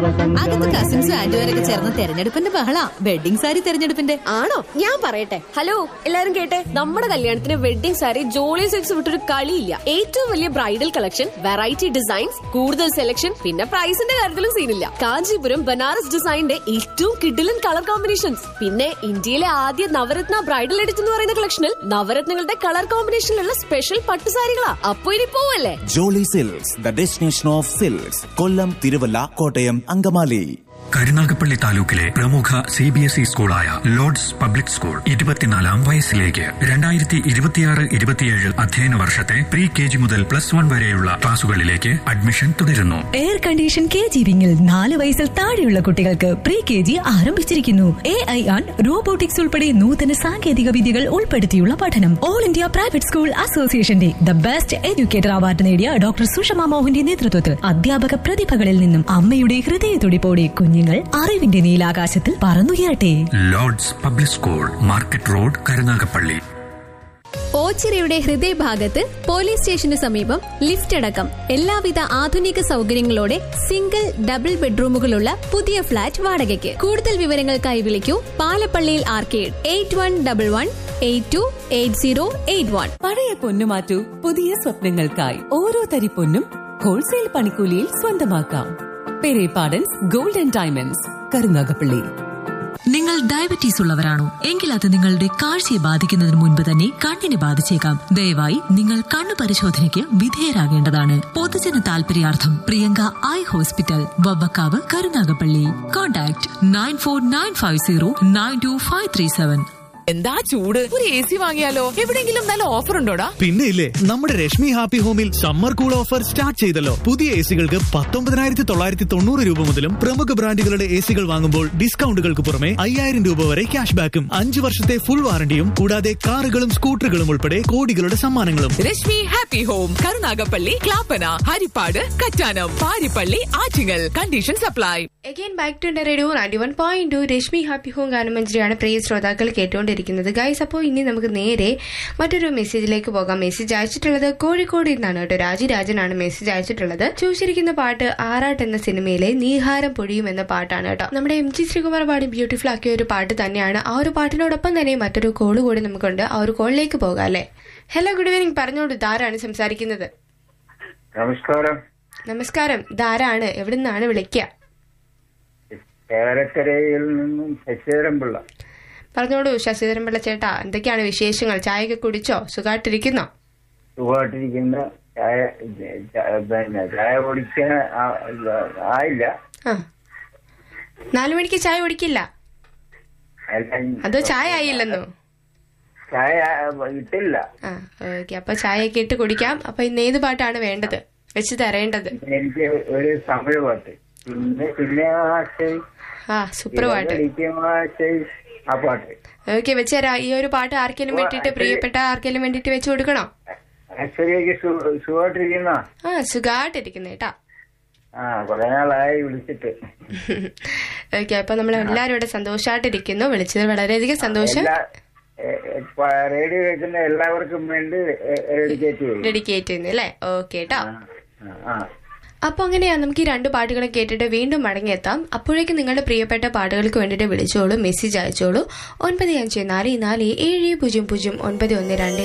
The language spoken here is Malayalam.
അകത്ത് കസിൻസും ആന്റിമാരൊക്കെ ചേർന്ന തെരഞ്ഞെടുപ്പിന്റെ ബഹള. വെഡിങ് സാരി തെരഞ്ഞെടുപ്പിന്റെ ആണോ? ഞാൻ പറയട്ടെ. ഹലോ എല്ലാരും കേട്ടെ, നമ്മുടെ കല്യാണത്തിന് വെഡിങ് സാരി ജോളി സിൽക്സ് വിട്ടൊരു കളിയില്ല. ഏറ്റവും വലിയ ബ്രൈഡൽ കളക്ഷൻ, വെറൈറ്റി ഡിസൈൻസ്, കൂടുതൽ സെലക്ഷൻ, പിന്നെ പ്രൈസിന്റെ കാര്യത്തിലും സീനില്ല. കാഞ്ചീപുരം ബനാറസ് ഡിസൈനിന്റെ ഏറ്റവും കിഡിലൻ കളർ കോമ്പിനേഷൻസ്, പിന്നെ ഇന്ത്യയിലെ ആദ്യ നവരത്ന ബ്രൈഡൽ എഡിറ്റ് എന്ന് പറയുന്ന കളക്ഷനിൽ നവരത്നങ്ങളുടെ കളർ കോമ്പിനേഷനിലുള്ള സ്പെഷ്യൽ പട്ടുസാരികളാ. അപ്പൊ ഇനി പോവല്ലേ? Jolly silks, the destination of silks. കൊല്ലം, തിരുവല്ല, കോട്ടയം, അങ്കമാലി. കരുനാഗപ്പള്ളി താലൂക്കിലെ പ്രമുഖ CBSE സ്കൂളായ ലോർഡ്സ് പബ്ലിക് സ്കൂൾ 24ാം വയസ്സിലേക്ക് 2026-27 അധ്യയന വർഷത്തെ പ്രീ KG മുതൽ +1 വരെയുള്ള ക്ലാസുകളിലേക്ക് അഡ്മിഷൻ തുടരുന്നു. എയർ കണ്ടീഷൻ KG വിങ്ങിൽ 4 വയസ്സിൽ താഴെയുള്ള കുട്ടികൾക്ക് പ്രീ KG ആരംഭിച്ചിരിക്കുന്നു. AI ആൻഡ് റോബോട്ടിക്സ് ഉൾപ്പെടെ നൂതന സാങ്കേതിക വിദ്യകൾ ഉൾപ്പെടുത്തിയുള്ള പഠനം. ഓൾ ഇന്ത്യ പ്രൈവറ്റ് സ്കൂൾ അസോസിയേഷന്റെ ദ ബെസ്റ്റ് എഡ്യൂക്കേറ്റർ അവാർഡ് നേടിയ ഡോക്ടർ സുഷമ മോഹന്റെ നേതൃത്വത്തിൽ അധ്യാപക പ്രതിഭകളിൽ നിന്നും അമ്മയുടെ ഹൃദയത്തുടിപ്പോടെ കുഞ്ഞുങ്ങൾ അറിവിന്റെ നീലാകാശത്തിൽ പറന്നുയരട്ടെ. Lord's public school, market road, Karunagappally. ഓച്ചിറയുടെ ഹൃദയഭാഗത്ത് പോലീസ് സ്റ്റേഷന് സമീപം ലിഫ്റ്റ് അടക്കം എല്ലാവിധ ആധുനിക സൗകര്യങ്ങളോടെ സിംഗിൾ ഡബിൾ ബെഡ്റൂമുകളുള്ള പുതിയ ഫ്ളാറ്റ് വാടകയ്ക്ക്. കൂടുതൽ വിവരങ്ങൾക്കായി വിളിക്കൂ പാലപ്പള്ളിയിൽ ആർക്കേഡ് 8111828081. പഴയ പൊന്നു മാറ്റൂ പുതിയ സ്വപ്നങ്ങൾക്കായി. ഓരോ തരി പൊന്നും ഹോൾസെയിൽ പണിക്കൂലിയിൽ സ്വന്തമാക്കാം. Perepadans gold and diamonds, Karunagappally. നിങ്ങൾ ഡയബറ്റീസ് ഉള്ളവരാണോ? എങ്കിൽ അത് നിങ്ങളുടെ കാഴ്ചയെ ബാധിക്കുന്നതിന് മുൻപ് തന്നെ കണ്ണിനെ ബാധിച്ചേക്കാം. ദയവായി നിങ്ങൾ കണ്ണു പരിശോധനയ്ക്ക് വിധേയരാകേണ്ടതാണ്. പൊതുജന താൽപര്യാർത്ഥം Priyanka eye hospital, Vavvakkavu, Karunagappally. Contact 9495092537. എന്താ ചൂട്? ഒരു AC വാങ്ങിയാലോ? എവിടെയെങ്കിലും നല്ല ഓഫർ ഉണ്ടോടാ? പിന്നെ ഇല്ലേ, നമ്മുടെ രശ്മി ഹാപ്പി ഹോമിൽ സമ്മർ കൂൾ ഓഫർ സ്റ്റാർട്ട് ചെയ്തല്ലോ. പുതിയ ACകൾക്ക് 19,990 രൂപ മുതലും പ്രമുഖ ബ്രാൻഡുകളുടെ ACകൾ വാങ്ങുമ്പോൾ ഡിസ്കൗണ്ടുകൾക്ക് പുറമെ 5,000 രൂപ വരെ ക്യാഷ് ബാക്കും 5 വർഷത്തെ ഫുൾ വാറണ്ടിയും കൂടാതെ കാറുകളും സ്കൂട്ടറുകളും ഉൾപ്പെടെ കോടികളുടെ സമ്മാനങ്ങളും. Rashmi happy home, Karunagappally, Clappana, Harippad, Kattanam, Parippally, Attingal. Condition supply. Again back to the radio 91.2 Rashmi happy home ഗാനമഞ്ജരിയാണ് പ്രിയ ശ്രോതാക്കൾ കേട്ടുകൊണ്ടിരിക്കുന്നത്. ഗൈസ്, അപ്പോൾ ഇനി നമുക്ക് നേരെ മറ്റൊരു മെസ്സേജിലേക്ക് പോകാം. മെസ്സേജ് അയച്ചിട്ടുള്ളത് കോഴിക്കോട് നിന്നാണ് കേട്ടോ. രാജനാണ് മെസ്സേജ് അയച്ചിട്ടുള്ളത്. ചോദിച്ചിരിക്കുന്ന പാട്ട് ആറാട്ട് എന്ന സിനിമയിലെ നീഹാരം പൊഴിയും എന്ന പാട്ടാണ് കേട്ടോ. നമ്മുടെ MG ശ്രീകുമാർ പാടി ബ്യൂട്ടിഫുൾ ആക്കിയ ഒരു പാട്ട് തന്നെയാണ്. ആ ഒരു പാട്ടിനോടൊപ്പം തന്നെ മറ്റൊരു കോള് കൂടി നമുക്കുണ്ട്. ആ ഒരു കോളിലേക്ക് പോകാം അല്ലേ? Hello, good evening. പറഞ്ഞോളൂ, ധാരാണ് സംസാരിക്കുന്നത്. നമസ്കാരം. ധാരാണ്, എവിടെ നിന്നാണ് വിളിക്കുക? കേരക്കരയിൽ നിന്നും ശശിധരൻപിള്ള. പറഞ്ഞോളൂ ശശിധരൻപിള്ള ചേട്ടാ, എന്തൊക്കെയാണ് വിശേഷങ്ങൾ? ചായയൊക്കെ കുടിച്ചോ? സുഖമായിട്ടിരിക്കുന്നോ? സുഖമായിട്ടിരിക്കുന്ന. ചായ കുടിക്കാൻ ആയില്ല. 4 മണിക്ക് ചായ കുടിക്കില്ല? അതോ ചായ ആയില്ലെന്നോ? ചായ ഇട്ടില്ല. ഓക്കെ, അപ്പൊ ചായയൊക്കെ ഇട്ട് കുടിക്കാം. അപ്പൊ ഇന്ന് ഏത് പാട്ടാണ് വേണ്ടത്, വെച്ച് തരേണ്ടത്? എനിക്ക് ഒരു തമിഴ് പാട്ട്. പിന്നെ സൂപ്പർ പാട്ട്. ആ പാട്ട് ഓക്കെ, വെച്ചുതരാം. ഈ ഒരു പാട്ട് ആർക്കെങ്കിലും വേണ്ടിട്ട്, പ്രിയപ്പെട്ട ആർക്കെങ്കിലും വേണ്ടിട്ട് വെച്ചു കൊടുക്കണോ? സുഖമായിട്ടിരിക്കുന്ന? സുഖമായിട്ടിരിക്കുന്ന കേട്ടാ. കുറെ നാളായി വിളിച്ചിട്ട്. ഓക്കെ, അപ്പൊ നമ്മൾ എല്ലാരും ഇവിടെ സന്തോഷമായിട്ടിരിക്കുന്നു. വിളിച്ചത് വളരെയധികം സന്തോഷം. റേഡിയോ കേൾക്കുന്ന എല്ലാവർക്കും വേണ്ടി ഡെഡിക്കേറ്റ് ചെയ്യുന്നു അല്ലേ? ഓക്കെ കേട്ടോ. അപ്പൊ അങ്ങനെയാ, നമുക്ക് ഈ 2 പാട്ടുകളെ കേട്ടിട്ട് വീണ്ടും മടങ്ങിയെത്താം. അപ്പോഴേക്കും നിങ്ങളുടെ പ്രിയപ്പെട്ട പാട്ടുകൾക്ക് വേണ്ടിയിട്ട് വിളിച്ചോളൂ, മെസ്സേജ് അയച്ചോളൂ. 9544700912